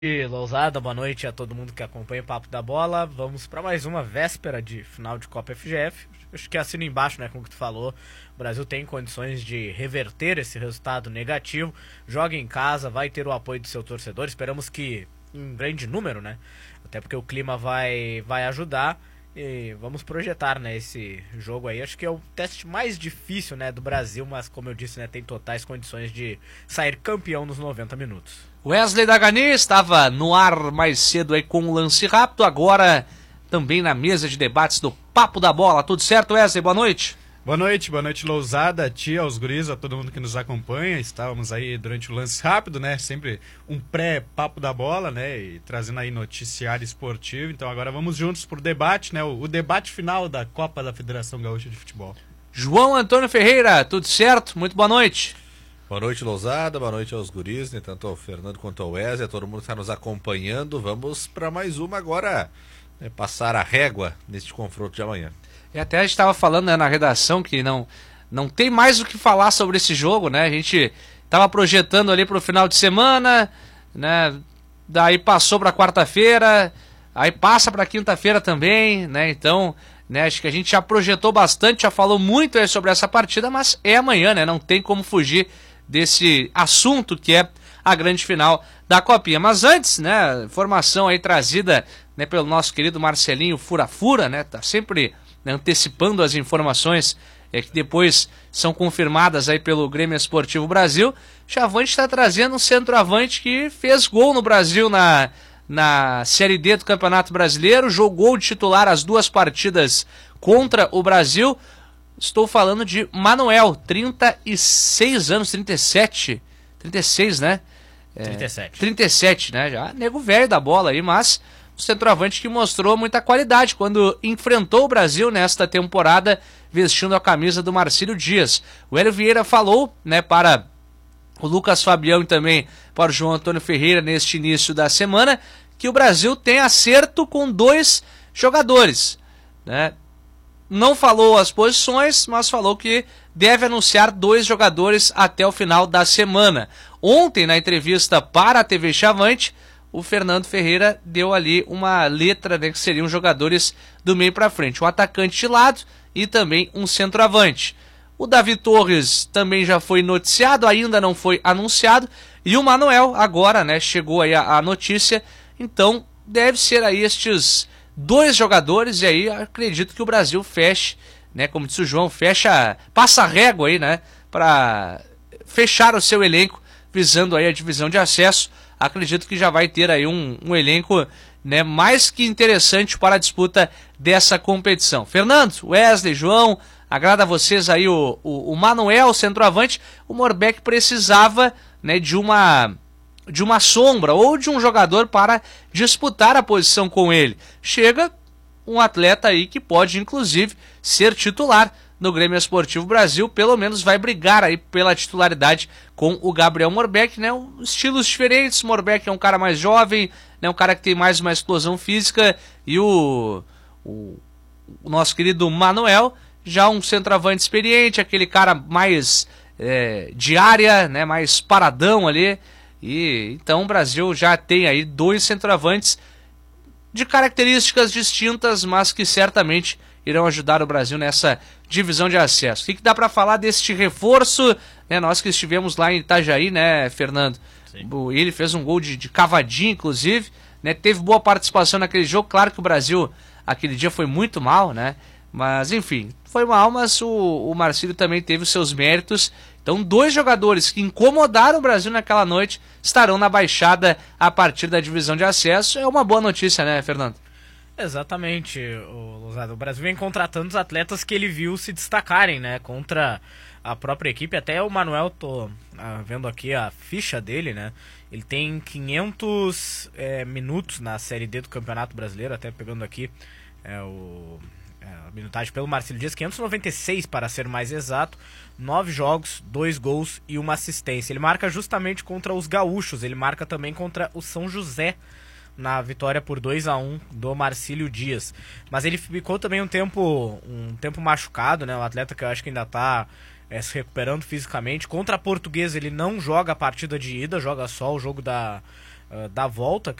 E Lousada, boa noite a todo mundo que acompanha o Papo da Bola. Vamos para mais uma véspera de final de Copa FGF. Acho que assino embaixo, né, com o que tu falou. O Brasil tem condições de reverter esse resultado negativo. Joga em casa, vai ter o apoio do seu torcedor. Esperamos que em grande número, né? Até porque o clima vai ajudar. E vamos projetar, né, esse jogo aí. Acho que é o teste mais difícil, né, do Brasil, mas como eu disse, né, tem totais condições de sair campeão nos 90 minutos. Wesley Dagani estava no ar mais cedo aí com o lance rápido, agora também na mesa de debates do Papo da Bola. Tudo certo, Wesley? Boa noite. Boa noite, Lousada, a tia, aos guris, a todo mundo que nos acompanha. Estávamos aí durante o lance rápido, né? Sempre um pré-Papo da Bola, né? E trazendo aí noticiário esportivo. Então agora vamos juntos pro debate, né? O debate final da Copa da Federação Gaúcha de Futebol. João Antônio Ferreira, tudo certo? Muito boa noite. Boa noite, Lousada, boa noite aos guris, né? Tanto ao Fernando quanto ao Wesley, a todo mundo que está nos acompanhando. Vamos para mais uma agora, né? Passar a régua neste confronto de amanhã. E até a gente estava falando, né, na redação que não tem mais o que falar sobre esse jogo, né? A gente estava projetando ali para o final de semana, né? Daí passou para quarta-feira, aí passa para quinta-feira também, né? Então, né, acho que a gente já projetou bastante, já falou muito aí sobre essa partida, mas é amanhã, né? Não tem como fugir desse assunto que é a grande final da Copinha. Mas antes, né, informação aí trazida, né, pelo nosso querido Marcelinho Fura-Fura, né? Tá sempre, né, antecipando as informações que depois são confirmadas aí pelo Grêmio Esportivo Brasil. Chavante está trazendo um centroavante que fez gol no Brasil na Série D do Campeonato Brasileiro, jogou de titular as duas partidas contra o Brasil. Estou falando de Manuel, 36 anos, 36, né? 37, né? Já nego velho da bola aí, mas o centroavante que mostrou muita qualidade quando enfrentou o Brasil nesta temporada, vestindo a camisa do Marcílio Dias. O Hélio Vieira falou, né, para o Lucas Fabião e também para o João Antônio Ferreira neste início da semana, que o Brasil tem acerto com dois jogadores, né? Não falou as posições, mas falou que deve anunciar dois jogadores até o final da semana. Ontem, na entrevista para a TV Chavante, o Fernando Ferreira deu ali uma letra, né, que seriam jogadores do meio para frente. Um atacante de lado e também um centroavante. O Davi Torres também já foi noticiado, ainda não foi anunciado. E o Manuel, agora, né, chegou aí a notícia. Então, deve ser aí estes dois jogadores. E aí, acredito que o Brasil feche, né, como disse o João, passa a régua aí, né, para fechar o seu elenco, visando aí a divisão de acesso. Acredito que já vai ter aí um elenco, né, mais que interessante para a disputa dessa competição. Fernando, Wesley, João, agrada a vocês aí o Manuel, centroavante. O Morbeck precisava, né, de uma sombra ou de um jogador para disputar a posição com ele. Chega um atleta aí que pode inclusive ser titular no Grêmio Esportivo Brasil, pelo menos vai brigar aí pela titularidade com o Gabriel Morbeck, né? Estilos diferentes. Morbeck é um cara mais jovem, né? Um cara que tem mais uma explosão física, e o nosso querido Manuel, já um centroavante experiente, aquele cara mais de área, né? Mais paradão ali. E então o Brasil já tem aí dois centroavantes de características distintas, mas que certamente irão ajudar o Brasil nessa divisão de acesso. O que dá para falar deste reforço, né? Nós que estivemos lá em Itajaí, né, Fernando? Sim. Ele fez um gol de cavadinha, inclusive, né? Teve boa participação naquele jogo. Claro que o Brasil aquele dia foi muito mal, né? Mas enfim, foi mal, mas o Marcílio também teve os seus méritos. Então, dois jogadores que incomodaram o Brasil naquela noite estarão na baixada a partir da divisão de acesso. É uma boa notícia, né, Fernando? Exatamente, o Brasil vem contratando os atletas que ele viu se destacarem, né, contra a própria equipe. Até o Manuel, tô vendo aqui a ficha dele, né, ele tem 500 minutos na Série D do Campeonato Brasileiro, até pegando aqui a minutagem pelo Marcílio Dias, 596 para ser mais exato, 9 jogos, 2 gols e 1 assistência. Ele marca justamente contra os gaúchos, ele marca também contra o São José, na vitória por 2-1 do Marcílio Dias. Mas ele ficou também um tempo machucado, né? Um atleta que eu acho que ainda está se recuperando fisicamente. Contra a Portuguesa ele não joga a partida de ida, joga só o jogo da volta,